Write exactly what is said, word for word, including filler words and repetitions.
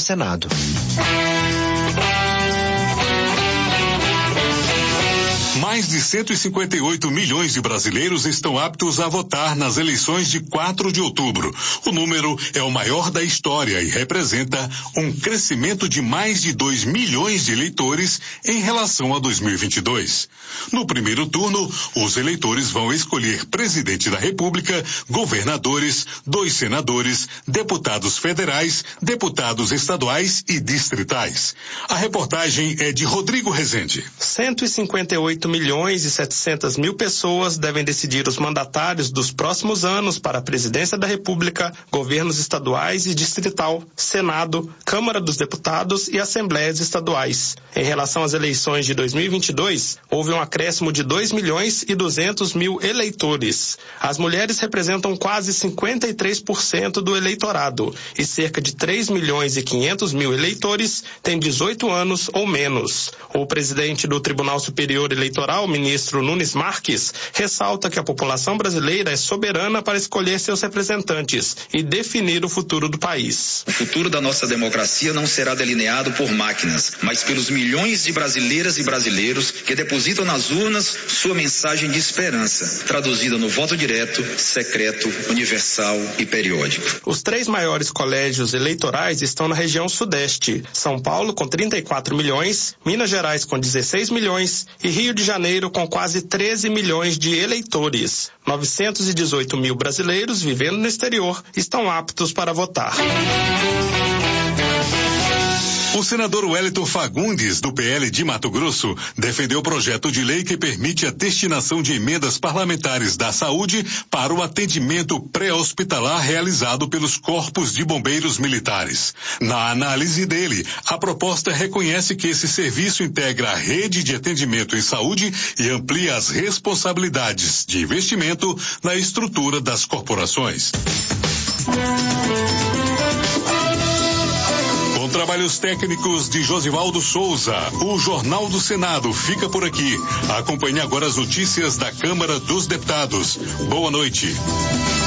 Senado. Mais de cento e cinquenta e oito milhões de brasileiros estão aptos a votar nas eleições de quatro de outubro. O número é o maior da história e representa um crescimento de mais de dois milhões de eleitores em relação a dois mil e vinte e dois. No primeiro turno, os eleitores vão escolher presidente da República, governadores, dois senadores, deputados federais, deputados estaduais e distritais. A reportagem é de Rodrigo Rezende. cento e cinquenta e oito milhões e setecentas mil pessoas devem decidir os mandatários dos próximos anos para a presidência da República, governos estaduais e distrital, Senado, Câmara dos Deputados e Assembleias Estaduais. Em relação às eleições de dois mil e vinte e dois, houve um acréscimo de dois milhões e duzentos mil eleitores. As mulheres representam quase cinquenta e três por cento do eleitorado e cerca de três milhões e quinhentos mil eleitores têm dezoito anos ou menos. O presidente do Tribunal Superior Eleitoral, o ministro Nunes Marques, ressalta que a população brasileira é soberana para escolher seus representantes e definir o futuro do país. O futuro da nossa democracia não será delineado por máquinas, mas pelos milhões de brasileiras e brasileiros que depositam nas urnas sua mensagem de esperança, traduzida no voto direto, secreto, universal e periódico. Os três maiores colégios eleitorais estão na região sudeste: São Paulo com trinta e quatro milhões, Minas Gerais com dezesseis milhões e Rio de Janeiro com quase treze milhões de eleitores. novecentos e dezoito mil brasileiros vivendo no exterior estão aptos para votar. O senador Wellington Fagundes, do P L de Mato Grosso, defendeu o projeto de lei que permite a destinação de emendas parlamentares da saúde para o atendimento pré-hospitalar realizado pelos corpos de bombeiros militares. Na análise dele, a proposta reconhece que esse serviço integra a rede de atendimento em saúde e amplia as responsabilidades de investimento na estrutura das corporações. Com trabalhos técnicos de Josivaldo Souza, o Jornal do Senado fica por aqui. Acompanhe agora as notícias da Câmara dos Deputados. Boa noite.